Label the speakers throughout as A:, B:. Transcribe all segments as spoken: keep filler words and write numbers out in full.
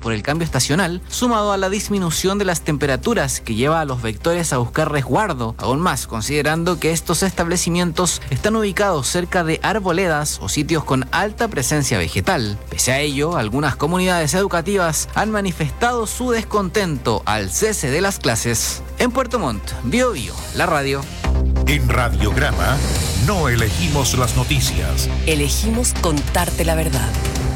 A: por el cambio estacional, sumado a la disminución de las temperaturas que lleva a los vectores a buscar resguardo, aún más considerando que estos establecimientos están ubicados cerca de arboledas o sitios con alta presencia vegetal. Pese a ello, algunas comunidades educativas han manifestado su descontento al cese de las clases. En Puerto Montt, Bio Bio, la radio.
B: En Radiograma no elegimos las noticias.
C: Elegimos contarte la verdad.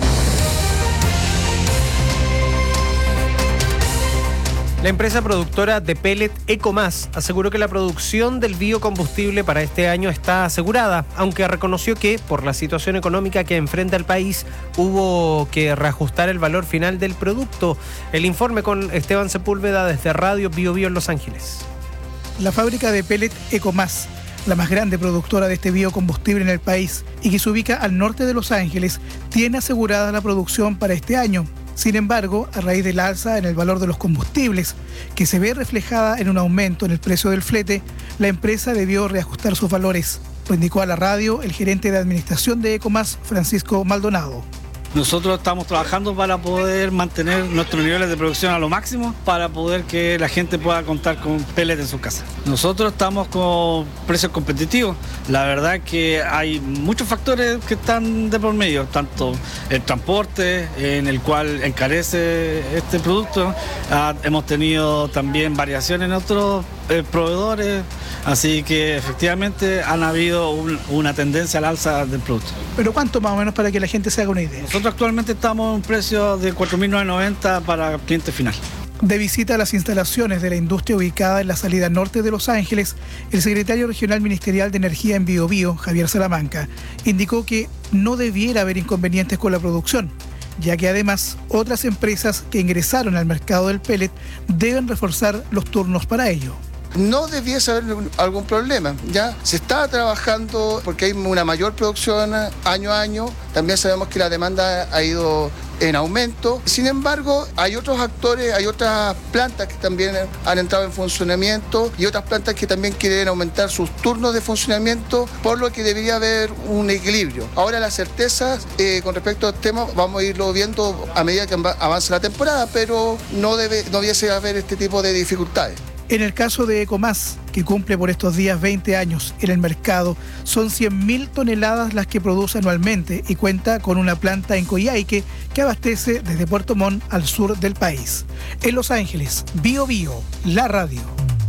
D: La empresa productora de pellet Ecomás aseguró que la producción del biocombustible para este año está asegurada, aunque reconoció que, por la situación económica que enfrenta el país, hubo que reajustar el valor final del producto. El informe con Esteban Sepúlveda desde Radio Bio Bio en Los Ángeles.
E: La fábrica de pellet Ecomás, la más grande productora de este biocombustible en el país y que se ubica al norte de Los Ángeles, tiene asegurada la producción para este año. Sin embargo, a raíz del alza en el valor de los combustibles, que se ve reflejada en un aumento en el precio del flete, la empresa debió reajustar sus valores. Lo indicó a la radio el gerente de administración de Ecomás, Francisco Maldonado.
F: Nosotros estamos trabajando para poder mantener nuestros niveles de producción a lo máximo, para poder que la gente pueda contar con pellet en su casa. Nosotros estamos con precios competitivos. La verdad es que hay muchos factores que están de por medio, tanto el transporte, en el cual encarece este producto. Ah, hemos tenido también variaciones en otros eh, proveedores, así que efectivamente han habido un, una tendencia al alza del producto.
E: ¿Pero cuánto más o menos para que la gente se haga una idea?
F: Nosotros actualmente estamos en un precio de cuatro mil novecientos noventa para el cliente final.
E: De visita a las instalaciones de la industria ubicada en la salida norte de Los Ángeles, el secretario regional ministerial de Energía en Bio Bio, Javier Salamanca, indicó que no debiera haber inconvenientes con la producción, ya que además otras empresas que ingresaron al mercado del pellet deben reforzar los turnos para ello.
G: No debiese haber algún problema, ¿ya? Se está trabajando porque hay una mayor producción año a año, también sabemos que la demanda ha ido en aumento. Sin embargo, hay otros actores, hay otras plantas que también han entrado en funcionamiento y otras plantas que también quieren aumentar sus turnos de funcionamiento, por lo que debería haber un equilibrio. Ahora las certezas eh, con respecto al tema vamos a irlo viendo a medida que avance la temporada, pero no debe, no debiese haber este tipo de dificultades.
E: En el caso de Ecomás, que cumple por estos días veinte años en el mercado, son cien mil toneladas las que produce anualmente y cuenta con una planta en Coyhaique que abastece desde Puerto Montt al sur del país. En Los Ángeles, Bio Bio, la radio.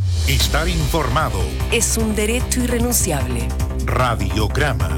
B: Estar informado
C: es un derecho irrenunciable.
B: Radiograma.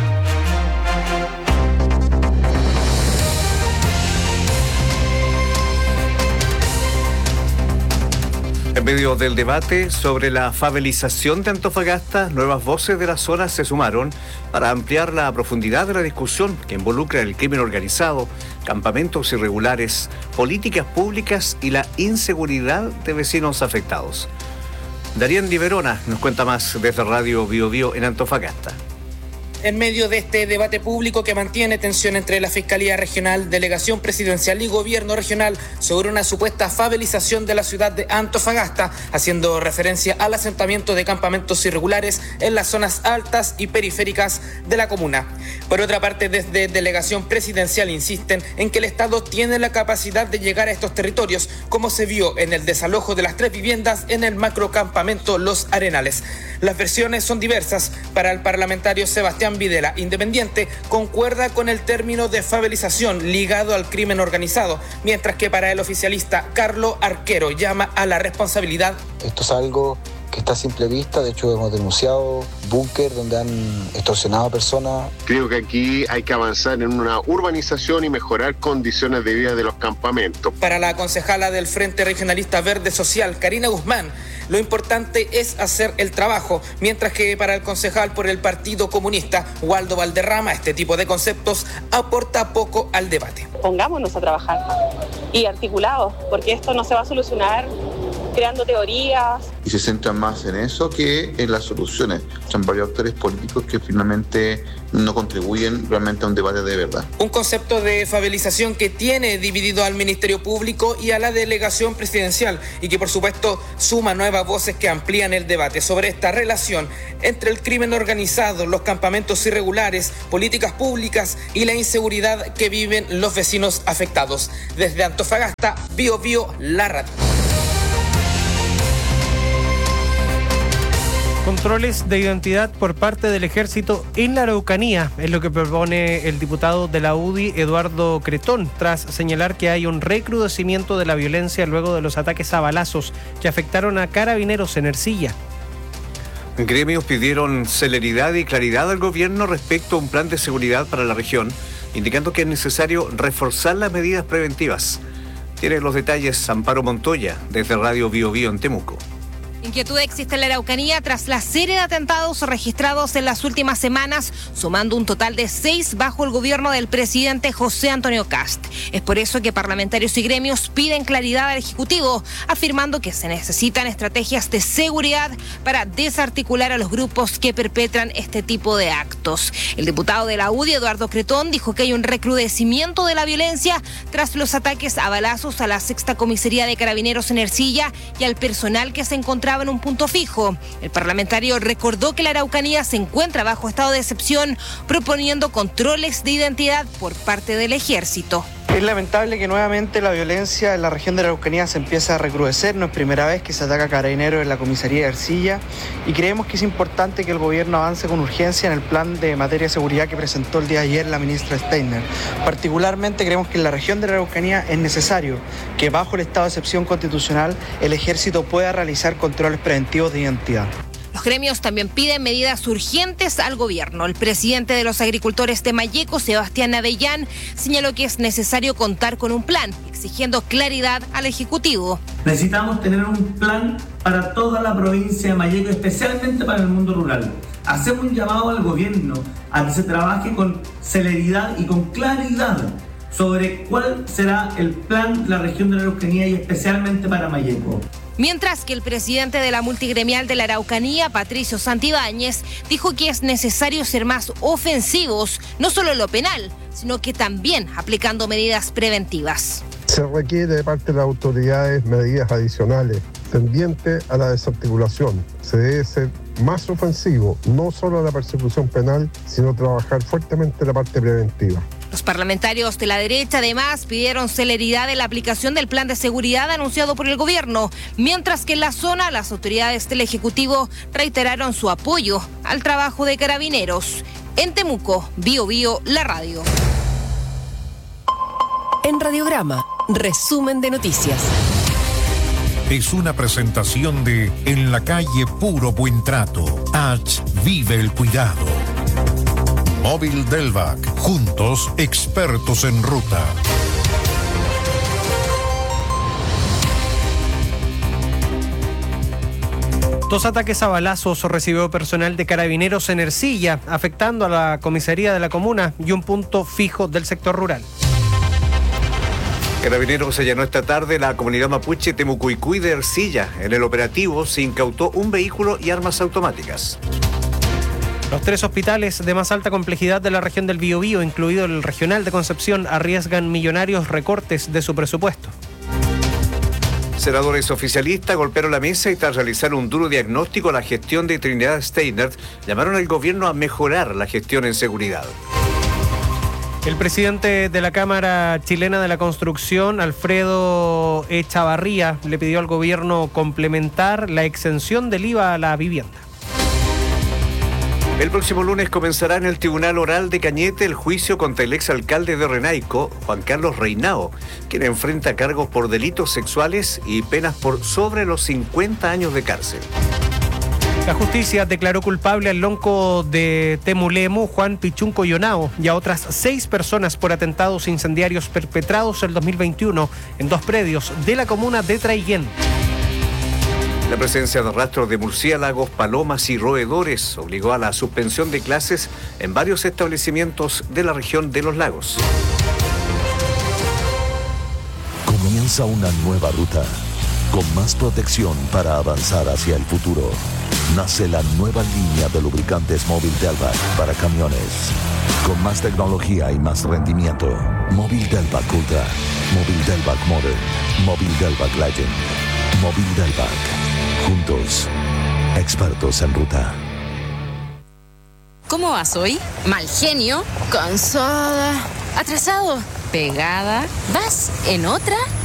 H: En medio del debate sobre la favelización de Antofagasta, nuevas voces de la zona se sumaron para ampliar la profundidad de la discusión que involucra el crimen organizado, campamentos irregulares, políticas públicas y la inseguridad de vecinos afectados. Darien Di Verona nos cuenta más desde Radio Bio Bio en Antofagasta.
I: En medio de este debate público que mantiene tensión entre la Fiscalía Regional, Delegación Presidencial y Gobierno Regional sobre una supuesta favelización de la ciudad de Antofagasta, haciendo referencia al asentamiento de campamentos irregulares en las zonas altas y periféricas de la comuna. Por otra parte, desde Delegación Presidencial insisten en que el Estado tiene la capacidad de llegar a estos territorios, como se vio en el desalojo de las tres viviendas en el macrocampamento Los Arenales. Las versiones son diversas. Para el parlamentario Sebastián Videla, independiente, concuerda con el término de favelización ligado al crimen organizado, mientras que para el oficialista Carlos Arquero llama a la responsabilidad.
J: Esto es algo que está a simple vista, de hecho hemos denunciado búnker donde han extorsionado a personas.
K: Creo que aquí hay que avanzar en una urbanización y mejorar condiciones de vida de los campamentos.
I: Para la concejala del Frente Regionalista Verde Social, Karina Guzmán, lo importante es hacer el trabajo, mientras que para el concejal por el Partido Comunista, Waldo Valderrama, este tipo de conceptos aporta poco al debate.
L: Pongámonos a trabajar y articulados, porque esto no se va a solucionar creando teorías.
M: Y se centran más en eso que en las soluciones. Son varios actores políticos que finalmente no contribuyen realmente a un debate de verdad.
I: Un concepto de favelización que tiene dividido al Ministerio Público y a la delegación presidencial y que por supuesto suma nuevas voces que amplían el debate sobre esta relación entre el crimen organizado, los campamentos irregulares, políticas públicas y la inseguridad que viven los vecinos afectados. Desde Antofagasta, Bio Bio, la radio.
D: Controles de identidad por parte del Ejército en la Araucanía es lo que propone el diputado de la U D I, Eduardo Cretón, tras señalar que hay un recrudecimiento de la violencia luego de los ataques a balazos que afectaron a carabineros en Ercilla.
H: Gremios pidieron celeridad y claridad al gobierno respecto a un plan de seguridad para la región, indicando que es necesario reforzar las medidas preventivas. Tiene los detalles Amparo Montoya, desde Radio Bio Bio en Temuco.
N: Inquietud existe en la Araucanía tras la serie de atentados registrados en las últimas semanas, sumando un total de seis bajo el gobierno del presidente José Antonio Kast. Es por eso que parlamentarios y gremios piden claridad al Ejecutivo, afirmando que se necesitan estrategias de seguridad para desarticular a los grupos que perpetran este tipo de actos. El diputado de la U D I, Eduardo Cretón, dijo que hay un recrudecimiento de la violencia tras los ataques a balazos a la sexta comisaría de Carabineros en Ercilla y al personal que se encontraba en un punto fijo. El parlamentario recordó que la Araucanía se encuentra bajo estado de excepción, proponiendo controles de identidad por parte del Ejército.
O: Es lamentable que nuevamente la violencia en la región de la Araucanía se empiece a recrudecer. No es primera vez que se ataca a carabineros en la comisaría de Ercilla y creemos que es importante que el gobierno avance con urgencia en el plan de materia de seguridad que presentó el día de ayer la ministra Steiner. Particularmente creemos que en la región de la Araucanía es necesario que bajo el estado de excepción constitucional el Ejército pueda realizar controles preventivos de identidad.
N: Los gremios también piden medidas urgentes al gobierno. El presidente de los agricultores de Malleco, Sebastián Avellán, señaló que es necesario contar con un plan, exigiendo claridad al Ejecutivo.
P: Necesitamos tener un plan para toda la provincia de Malleco, especialmente para el mundo rural. Hacemos un llamado al gobierno a que se trabaje con celeridad y con claridad sobre cuál será el plan de la región de la Araucanía y especialmente para Malleco.
N: Mientras que el presidente de la multigremial de la Araucanía, Patricio Santibáñez, dijo que es necesario ser más ofensivos, no solo en lo penal, sino que también aplicando medidas preventivas.
Q: Se requiere de parte de las autoridades medidas adicionales tendientes a la desarticulación. Se debe ser más ofensivo, no solo a la persecución penal, sino trabajar fuertemente la parte preventiva.
N: Los parlamentarios de la derecha además pidieron celeridad en la aplicación del plan de seguridad anunciado por el gobierno, mientras que en la zona las autoridades del Ejecutivo reiteraron su apoyo al trabajo de carabineros. En Temuco, Bio Bio, la radio.
C: En Radiograma, resumen de noticias.
B: Es una presentación de En la calle Puro Buen Trato. H. Vive el cuidado. Móvil Delvac. Juntos, expertos en ruta.
D: Dos ataques a balazos recibió personal de Carabineros en Ercilla, afectando a la comisaría de la comuna y un punto fijo del sector rural.
H: Carabineros allanó esta tarde la comunidad mapuche Temucuicuy de Ercilla. En el operativo se incautó un vehículo y armas automáticas.
D: Los tres hospitales de más alta complejidad de la región del Biobío, incluido el regional de Concepción, arriesgan millonarios recortes de su presupuesto.
H: Senadores oficialistas golpearon la mesa y tras realizar un duro diagnóstico a la gestión de Trinidad Steiner, llamaron al gobierno a mejorar la gestión en seguridad.
D: El presidente de la Cámara Chilena de la Construcción, Alfredo Echavarría, le pidió al gobierno complementar la exención del I V A a la vivienda.
H: El próximo lunes comenzará en el Tribunal Oral de Cañete el juicio contra el exalcalde de Renaico, Juan Carlos Reinao, quien enfrenta cargos por delitos sexuales y penas por sobre los cincuenta años de cárcel.
D: La justicia declaró culpable al lonco de Temulemu, Juan Pichunco Yonao, y a otras seis personas por atentados incendiarios perpetrados el dos mil veintiuno en dos predios de la comuna de Traiguén.
H: La presencia de rastros de murciélagos, palomas y roedores obligó a la suspensión de clases en varios establecimientos de la región de los lagos.
R: Comienza una nueva ruta.
L: Con más protección para avanzar hacia el futuro, nace la nueva línea de lubricantes Móvil Delvac para camiones. Con más tecnología y más rendimiento. Móvil Delvac Ultra, Móvil Delvac Modern, Móvil Delvac Legend, Móvil Delvac. Juntos, expertos en ruta.
R: ¿Cómo vas hoy? Mal genio, cansada, atrasado, pegada. ¿Vas en otra?